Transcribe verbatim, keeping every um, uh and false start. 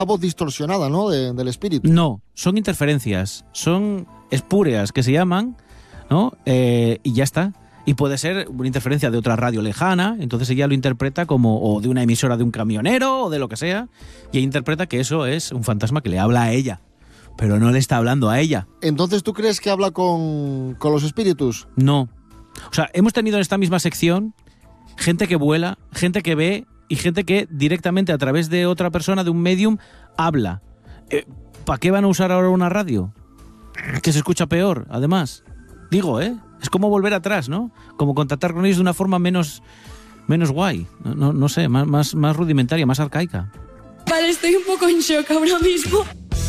voz distorsionada, ¿no?, de, del espíritu. No, son interferencias, son espúreas que se llaman, ¿no? Eh, y ya está. Y puede ser una interferencia de otra radio lejana, entonces ella lo interpreta como, o de una emisora de un camionero, o de lo que sea, y ella interpreta que eso es un fantasma que le habla a ella, pero no le está hablando a ella. Entonces, ¿tú crees que habla con, con los espíritus? No. O sea, hemos tenido en esta misma sección gente que vuela, gente que ve y gente que directamente a través de otra persona, de un medium, habla. Eh, ¿Para qué van a usar ahora una radio? Que se escucha peor, además. Digo, ¿eh? Es como volver atrás, ¿no? Como contactar con ellos de una forma menos, menos guay. No, no, no sé, más, más, más rudimentaria, más arcaica. Vale, estoy un poco en shock ahora mismo.